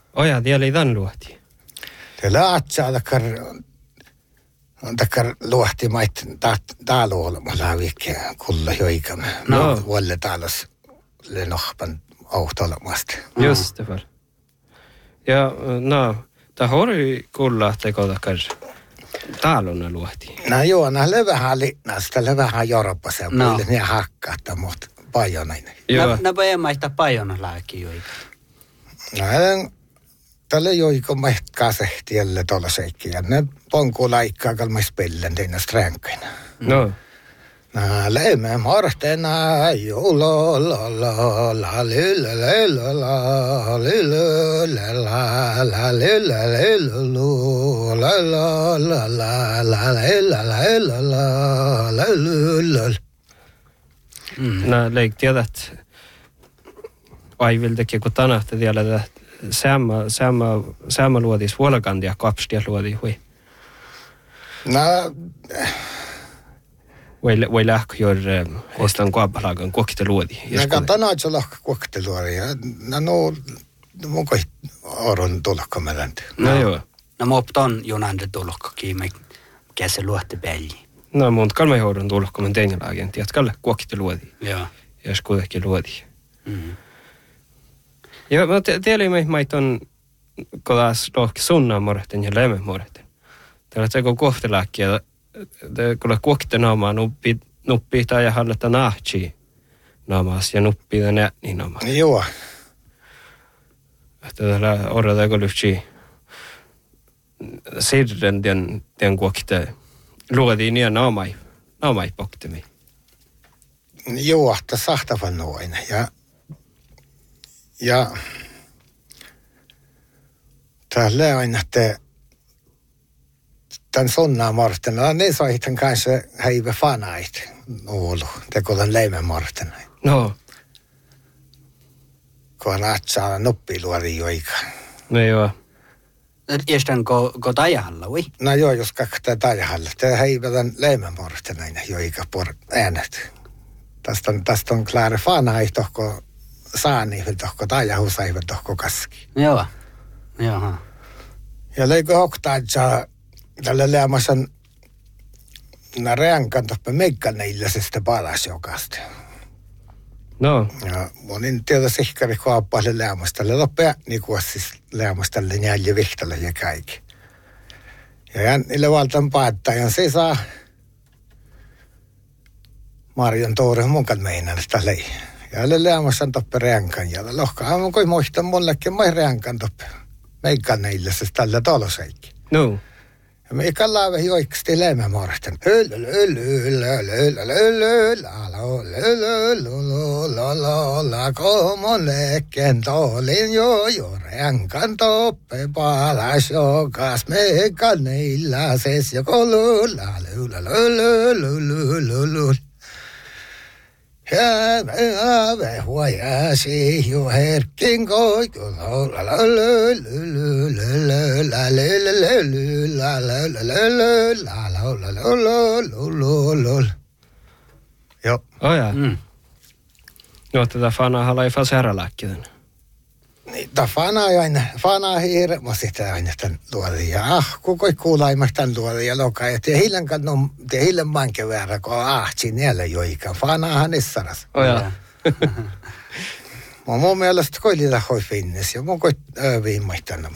Oja, tiellä ei tämän luotiin. Teillä atsaa takkar luohti mait taaluolemalla viikkiä kulla joikam. No. Vuolle taalas lenohpan autolemasta. Just det väl. Ja, no, ta hori kulla teko takkar taaluna luotiin. No joo, vähän linnasta, vähän Euroopassa puolelle ne hakkaata, mutta pajonainen. Napa ei maista pajona lääkin joika. No, tälle joiko maitkaa sehtielle tuolla seikkiä. Ne ponku laikkaa kalmais pellen teina stränkkäinä. No. Lämmä mortena julo la la la lilla lilla la lilla la la lilla la la la la la lilla la la lilla. Nää leik tiedät aiviltakin kun tanahta tiedä samma luodis vuolakantia kapstia luodi hui. No Voi lähkö juuri heistä kuoppalagan kuokita luodi. Nää kannattaa lahka kuokita luodi. No mun kohi oron tulokka melänty. No joo. No muopton junande tulokka kiime käse luotte peli. No mun kalma joudun tulokka mun teinalagen. Tiedät kalle kuokita luodi. Joo. Jos kuitenkin luodi. Ja mä tiedän, että on kodas lohki sunnaan morehten ja lämmön morehten. Täällä teko kohtelääkkiä, kun kuokita naamaa nuppii tai ja halletta nahtsi naamaas ja nuppii tänne niin naamaas. Joo. Että täällä odotako lyhtsi sirren tien kuokita luodiin ja naamai poktemi. Joo, että sahtavan noin. Ja täällä on, että tämän sonnaa martena, ne saitan kanssa häivä fanait nuolu, tekolan leimän martena. No. Kun atsaa nuppiluori joika. No joo. Jästän ko tajahalla, ui? No joo, jos kaktaa tajahalla. Tämä häivä tämän leimän martena joika por äänet. Tästä on klaare fanait tohko saani tohko tajahusaivat tohko kaski. Joo. Joo. Ja leikö hoktaatsaa tällä leamasan na reankan toppe meikkaneilläsestä palas jokasta. No. Ja monin tiedä sihkari kuoppaille leamasta. Le loppea niinku siis leamasta le njälje vihtalle ja kaikki. Ja niille valtan päättäjän se saa Marjan Toure munkan meinästä lei. Ja le leamasan toppe reankan ja lohkaa mun koi muistan mullekin mai reankan toppe meikkaneilläsestä tällä toloseikki. No. Ja me kallaa vähän joikasti lemämorten. Komonnekken tolin jo renkan toppe palas jokas meikkan neillä ses ja kolulla ja me huojasi jo herkkin koikulla Joo. Oh ja. No, tätä fanaa halaifa särälääkkiden. Niin, tämä fanaa hirveästi aina tämän luodin. Ja koko kuulaimasta tämän luodin ja lokaa. Ja te hillen manke väärä, kun ahtsi niellä joikaan. Fanaahan nissaras. Oh ja. Mun mielestä koilita hoi finnes ja mun koit viimaihtana.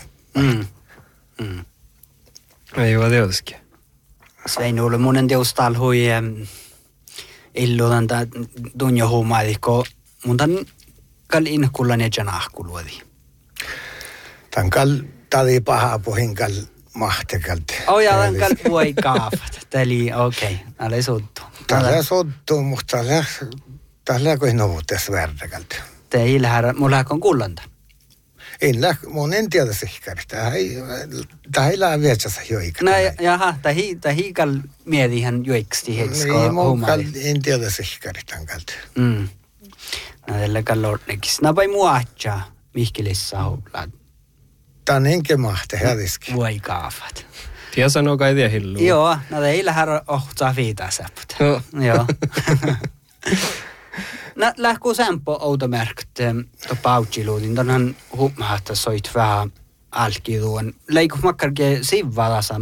Ei ole tietysti. Svein oli monen teustal hui illuudan tunjo huumaadi, kun mun tämän kal inkullan ja janahkuluodi. Tämän tali paha puhin kal mahtekalt. Ja tämän kal voi kaafat. Eli okei, älä suttu. Tällä suttu, mutta tällä kuin nuutes vertakalt. Te ei lähdä, mulla on kullanta. Mun en tiedä sihkari. Tämä ei lähde vietsässä joikana. No jaha, tämä hiikal mieti ihan joiksti heiksko huumaadi. En tiedä sihkari tämän kalta. No tällä kallornekis. Napai muatsaa mihkelissä houlaa. Tämä on enkä mahte, hädiski. Voi kaafat. Tiedä sanoo kai tiedä hillua. Joo, no ei lähde ohtsaa viitaa säpput. Joo. Lähkuu sämpö outomärkt pautsiluutin. Tänhän huomahtaa soit vähän alkiduun. Leikus makkarke sivvalasa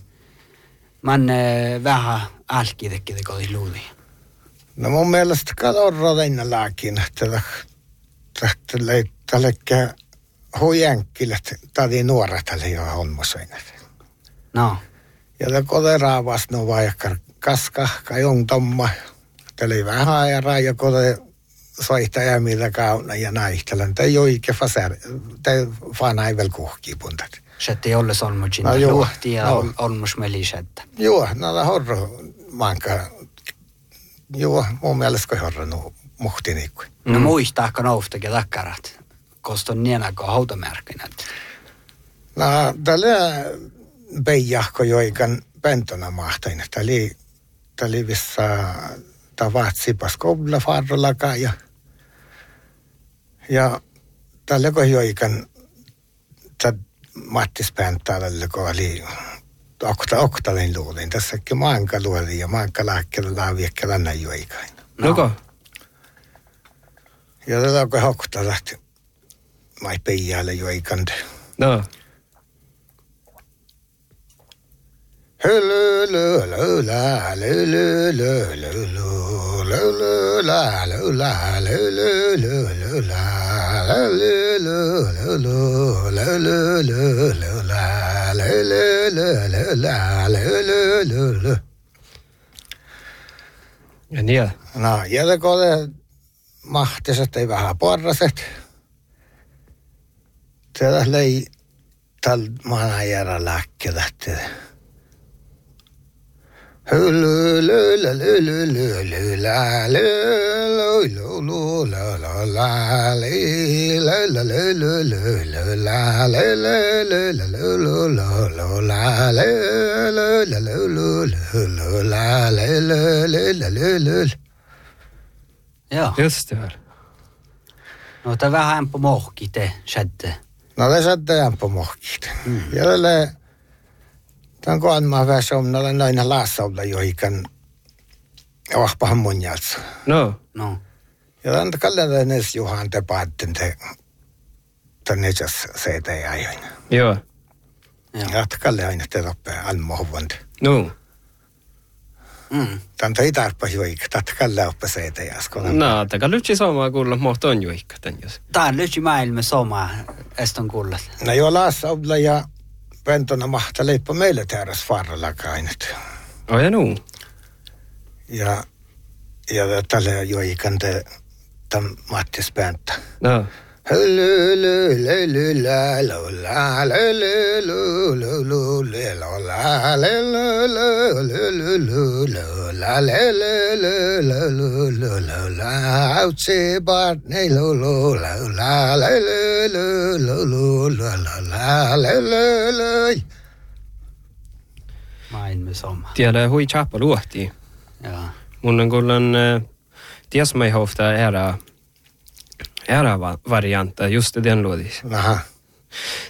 manne vähän alkidekin kodi luuli. No mun mielestä kalorra venä lääkin, että tällekään huijänkkille, tadi nuoret jo holmoseinät. No. Ja te koderaa vasta no vaikka kaska, kajong tomma. Teli vähän ajaraa ja kode soihtaja mitä kauna ja naihtelän. Te joike fasär, te fana ei vielä kuhkii puntat. Se ei ole solmujin luhti ja olmus melishettä. Joo, no horro manka. Joo, mun mielestä kun horro no muhti niikkui. No muistaako noustakin takkarat, koska on nienäkö hautamerkkinät. No tällä peijahko joikan pentona mahtain. Täli vissa tavat sipas koululla farrollakaan ja tällä kun joikan Mattis Penttäällä, kun oli oktalin luulin. Tässäkin maanka luulin ja maanka lääkkeellä laaviekkeellä näin joikain. Noko? Ja tällä kun oktalat, mai peijäällä joikan. No. Ja niin. No, ja kun mahtiset ei vähän porraset. Tällä lei tällä maana järä lääkkeellä. Joo. Just det här. No tämä vähän på mohki te sätte. No det sätte jag på mohkit. Ja tällä tämän kohan mä vähän somnalla noina laassaudella joikan vahpahan mun jälssä. No. No. Ja tämän kallen nes Juhan te päätten te tänne seitä ei ajoin. Joo. Ja kallen aina te loppeen almohuvant. No. Tämän ei tarpa joik, tätä kallen oppe seitä jaskolla. No, taka lytsi samaa kuulla, mohto on juikka tän jos. Tää on lytsi maailma soma, eston kuullat. No joo laassaudella ja pentona mahta leippa meille tehdäs farralla kainet. Oh ja nuu. Ja tälle joikan te tämän Mattis Pentta. No. Maailma soma. Tiedä hui chappa luohtii. Joo. Mun on kuulen tiesmäihofta ära varianta just den luodis. Aha.